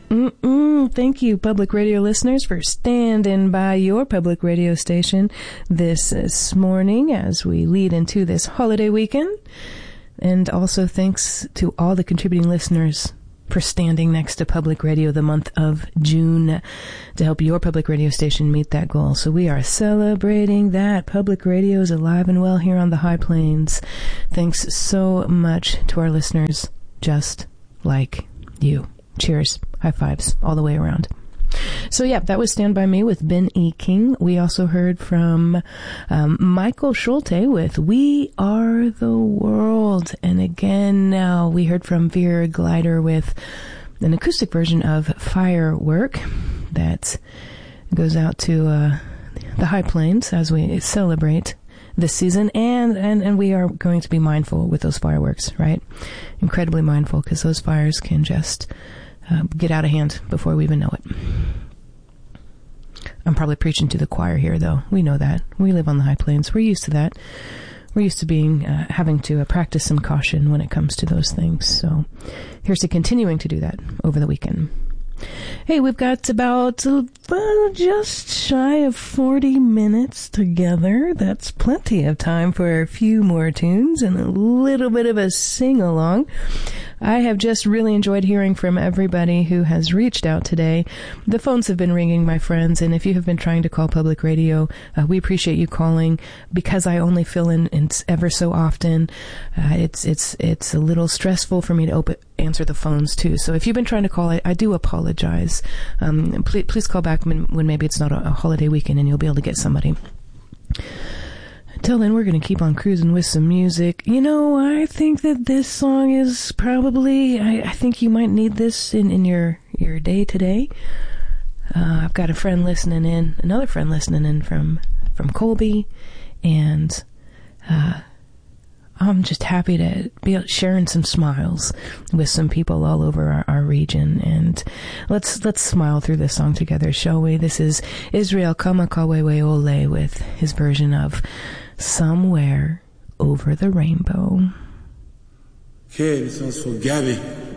Thank you, public radio listeners, for standing by your public radio station this morning as we lead into this holiday weekend. And also thanks to all the contributing listeners for standing next to public radio the month of June to help your public radio station meet that goal. So we are celebrating that. Public radio is alive and well here on the High Plains. Thanks so much to our listeners just like you. Cheers. High fives all the way around. So yeah, that was Stand By Me with Ben E. King. We also heard from Michael Schulte with We Are the World. And again, now we heard from Vera Glider with an acoustic version of Firework that goes out to the High Plains as we celebrate this season. And we are going to be mindful with those fireworks, right? Incredibly mindful, because those fires can just get out of hand before we even know it. I'm probably preaching to the choir here, though. We know that. We live on the High Plains. We're used to that. We're used to being having to practice some caution when it comes to those things. So here's to continuing to do that over the weekend. Hey, we've got about just shy of 40 minutes together. That's plenty of time for a few more tunes and a little bit of a sing-along. I have just really enjoyed hearing from everybody who has reached out today. The phones have been ringing, my friends, and if you have been trying to call public radio, we appreciate you calling. Because I only fill in ever so often, it's a little stressful for me to answer the phones too. So if you've been trying to call, I do apologize. Please call back when maybe it's not a holiday weekend and you'll be able to get somebody. Until then, we're going to keep on cruising with some music. You know, I think that this song is probably, I think you might need this in your day today. I've got another friend listening in from Colby, and I'm just happy to be sharing some smiles with some people all over our region. And let's smile through this song together, shall we? This is Israel Kamakawewe Ole with his version of Somewhere Over the Rainbow. Okay, this one's for Gabby.